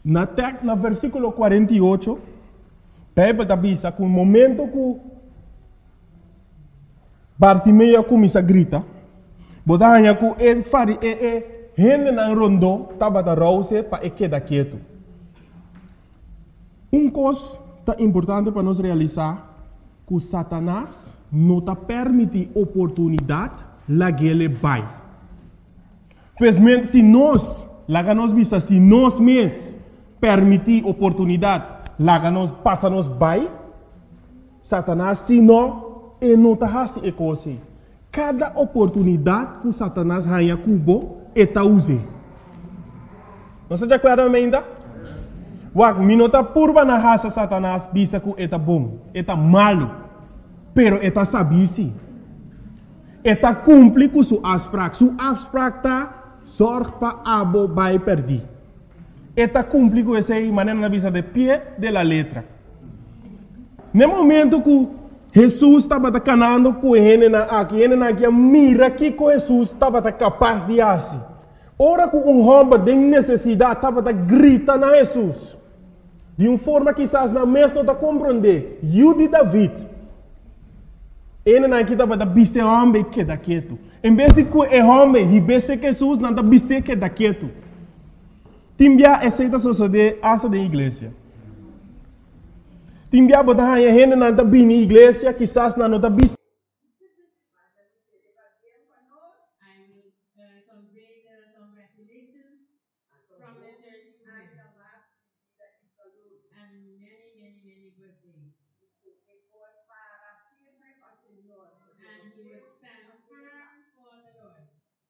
Na versículo 48, Bíblia diz que no momento que Bartimeu começa a gritar, botanha que ele faz gente na rondo estava da rouse para quedar quieto. Coisa importante para nós realizar que Satanás não está permite oportunidade lá que ele vai. Pois se nós visa, se nós mesmos permitir oportunidade lá que nós passa nos vai, Satanás se não está fazendo coisa. Cada oportunidade que Satanás ganha cubo está usando. Não se acorda ainda? Wak minota purba na raça Satanás bisa que está bom, está malo, pero está sabisi. Está cumpre com sua afspraak. Sua afspraak tá zorg para abo vai perder. Está cumpre com essa maneira na visa de pé de la letra. No momento que Jesus estava canando com ele aqui mira que Jesus estava capaz de fazer. Ora que homem tem necessidade estava grita na Jesus. De uma forma que quizás na mesma não compreender. Eu de David. Ele aqui estava bise homem que da quieto. Em vez de que é homem, e bise que Jesus não bise que da quieto. Timbia aceita suceder asa da igreja. Timbia botar a gente na bini igreja, quizás não está bise. And he will stand firm for the Lord.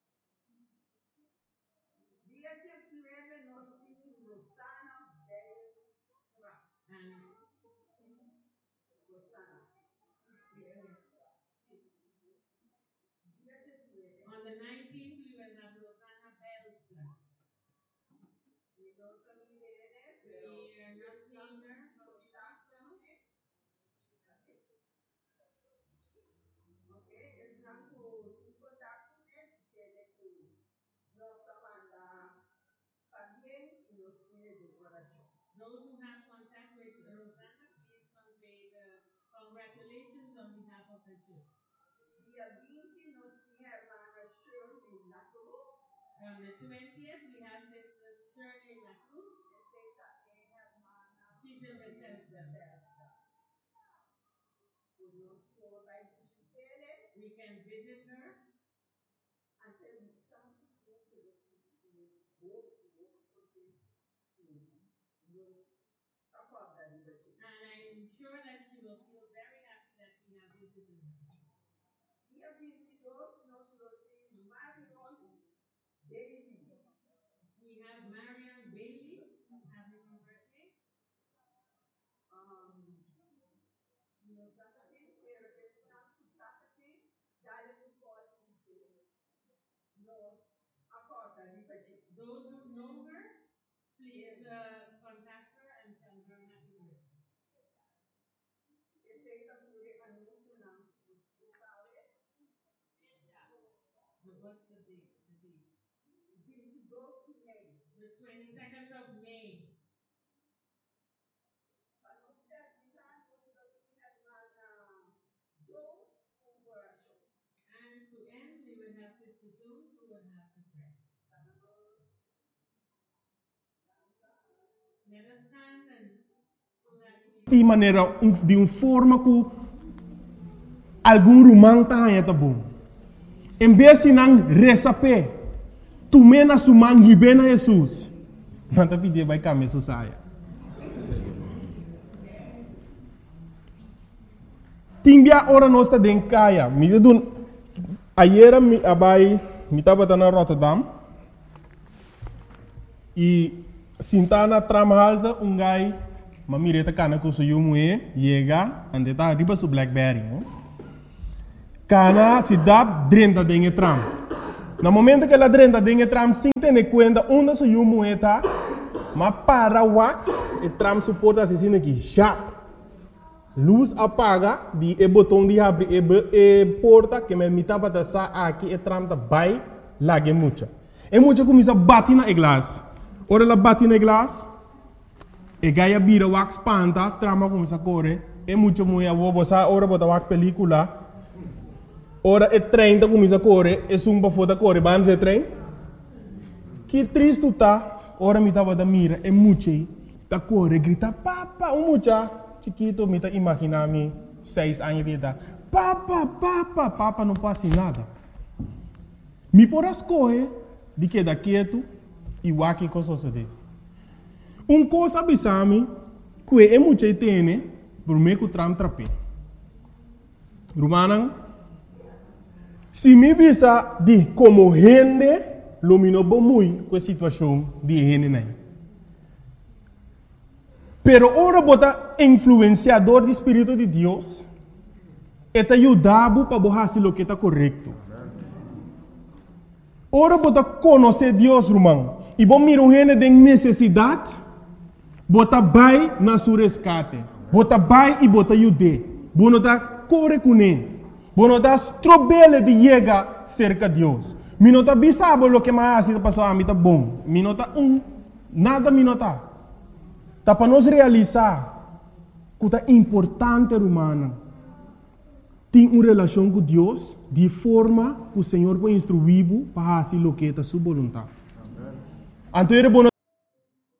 Dia 19 nós tínhamos Rosana Belstra. And Rosana. On the 19th, we will have Rosana Belstra. We are not seeing her, but we think so. Okay, es nangu contato dice que nos manda también y nos pide de corazón. Those who have contact with Rosanna, please convey the congratulations on behalf of the church. Dia 20 nos tiene hermana Shirley La Cruz. On the 20th, we have Sister Shirley La Cruz. She's in Bethesda. We can visit her. And I'm sure that she will feel very happy that we have visited her. Dia 22 nos Marion Bailey. We have Marion Bailey who's having her birthday. No Saturday, pero es not Saturday, dale un call nos acorda di bacci. Those who know her, please contact her and tell her happy birthday. E sei da pure annuncio na What's the date? The date. 22 May. The 22nd of May. And to end, we will have Sister Jones who will have the prayer. Let us stand and so that we... De maneira, de uma forma que algum rumang tahan tá bom. Em vez de não receber, tu mena sumang hibena Jesus. Não tá pedindo vai caminhar saia. Timbia ora nós tá dentro caia. Me deu ayer me abai me tava na Rotterdam e sintana tram halda gai mamireta kana ku suyu mue yega ande tá riba su Blackberry. Kana se dá dentro dentro tram. No momento que ela dentro dentro tram sinte ne cuenta onde suyu mue tá, mas para wak e tram suporta assim aqui já. Luz apaga, o botão de abrir e porta que me mitava da sa aqui e tram da vai lá que muita. E muita começa a bater na glass. Ora ela bate na glass, E gaya bira wax panta, trama como esa corre. É muito muito boa, essa hora bota wax película. Ora é 30 como esa corre, é sumba foda corre, van de trem. Que triste tá. Ora me tava da mira, é muito aí. Tá corre, grita papa, mucha. Chiquito, me tá imaginando 6 anos de idade. Papa, não passa nada. Me por as coisas, de que da quieto, e o que coisa sucede. Coisa abisame, que é muito aí tem, por meio que tram trape. Romanan, se me bisa de como gente, lumino muito com a situação de gente né. Pero ora bota influenciador do Espírito de Deus, eta ajudava para fazer o que está correto. Ora bota conhecer Deus, irmão. E bom mira um gente de necessidade, bota vai na sua resgate. Bota vai e bota ajude. Bono tá corre com ele. Bono tá strobele de chegar cerca de Deus. Minota bisabo o que mais está passando a mim tá bom. Minota nada minota. Tá para nós realizar que é importante, humana. Tem uma relação com Deus de forma que o Senhor vai instruir para fazer o que é a sua vontade. Então,